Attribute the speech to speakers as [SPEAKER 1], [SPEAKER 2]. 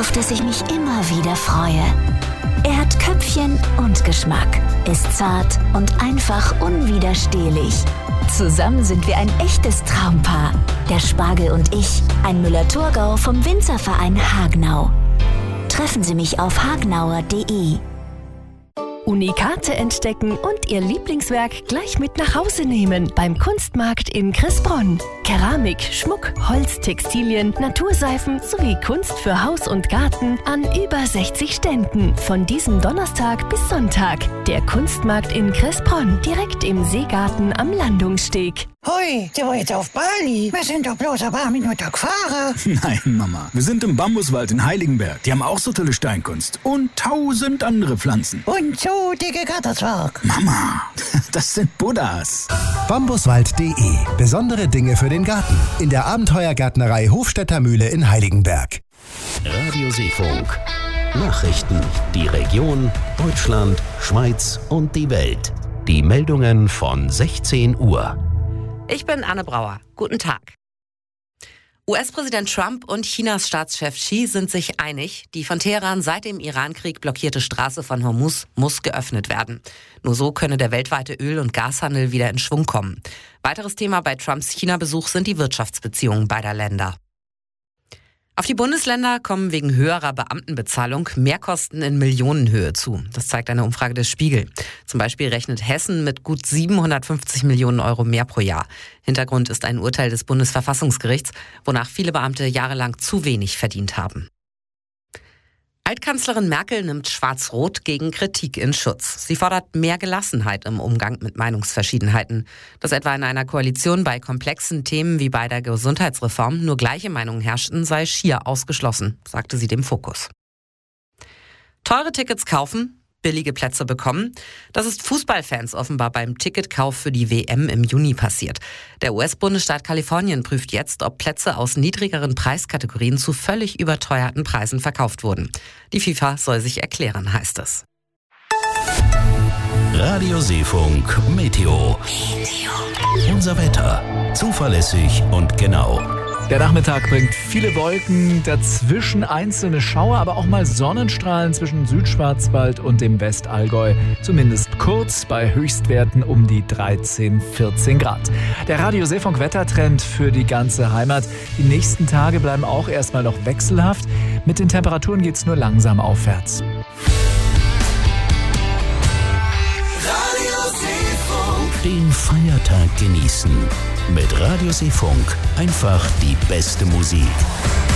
[SPEAKER 1] auf das ich mich immer wieder freue. Er hat Köpfchen und Geschmack, ist zart und einfach unwiderstehlich. Zusammen sind wir ein echtes Traumpaar. Der Spargel und ich, ein Müller-Thurgau vom Winzerverein Hagenau. Treffen Sie mich auf hagnauer.de.
[SPEAKER 2] Unikate entdecken und Ihr Lieblingswerk gleich mit nach Hause nehmen beim Kunstmarkt in Cressbronn. Keramik, Schmuck, Holz, Textilien, Naturseifen sowie Kunst für Haus und Garten an über 60 Ständen. Von diesem Donnerstag bis Sonntag. Der Kunstmarkt in Cressbronn, direkt im Seegarten am Landungssteg.
[SPEAKER 3] Hoi, der war jetzt auf Bali. Wir sind doch bloß ein paar Minuten gefahren.
[SPEAKER 4] Nein, Mama. Wir sind im Bambuswald in Heiligenberg. Die haben auch so tolle Steinkunst. Und 1000 andere Pflanzen.
[SPEAKER 3] Und so dicke Gatterswerk.
[SPEAKER 4] Mama, das sind Buddhas.
[SPEAKER 5] Bambuswald.de. Besondere Dinge für den Garten. In der Abenteuergärtnerei Hofstädter Mühle in Heiligenberg.
[SPEAKER 6] Radio Seefunk. Nachrichten. Die Region, Deutschland, Schweiz und die Welt. Die Meldungen von 16 Uhr.
[SPEAKER 7] Ich bin Anne Brauer. Guten Tag. US-Präsident Trump und Chinas Staatschef Xi sind sich einig, die von Teheran seit dem Irankrieg blockierte Straße von Hormuz muss geöffnet werden. Nur so könne der weltweite Öl- und Gashandel wieder in Schwung kommen. Weiteres Thema bei Trumps China-Besuch sind die Wirtschaftsbeziehungen beider Länder. Auf die Bundesländer kommen wegen höherer Beamtenbezahlung Mehrkosten in Millionenhöhe zu. Das zeigt eine Umfrage des Spiegel. Zum Beispiel rechnet Hessen mit gut 750 Millionen Euro mehr pro Jahr. Hintergrund ist ein Urteil des Bundesverfassungsgerichts, wonach viele Beamte jahrelang zu wenig verdient haben. Altkanzlerin Merkel nimmt Schwarz-Rot gegen Kritik in Schutz. Sie fordert mehr Gelassenheit im Umgang mit Meinungsverschiedenheiten. Dass etwa in einer Koalition bei komplexen Themen wie bei der Gesundheitsreform nur gleiche Meinungen herrschten, sei schier ausgeschlossen, sagte sie dem Fokus. Teure Tickets kaufen, billige Plätze bekommen. Das ist Fußballfans offenbar beim Ticketkauf für die WM im Juni passiert. Der US-Bundesstaat Kalifornien prüft jetzt, ob Plätze aus niedrigeren Preiskategorien zu völlig überteuerten Preisen verkauft wurden. Die FIFA soll sich erklären, heißt es.
[SPEAKER 6] Radio Seefunk Meteo. Unser Wetter. Zuverlässig und genau.
[SPEAKER 8] Der Nachmittag bringt viele Wolken, dazwischen einzelne Schauer, aber auch mal Sonnenstrahlen zwischen Südschwarzwald und dem Westallgäu. Zumindest kurz bei Höchstwerten um die 13, 14 Grad. Der Radio Seefunk Wettertrend für die ganze Heimat. Die nächsten Tage bleiben auch erstmal noch wechselhaft. Mit den Temperaturen geht's nur langsam aufwärts.
[SPEAKER 6] Radio Seefunk. Den Feiertag genießen. Mit Radio Seefunk einfach die beste Musik.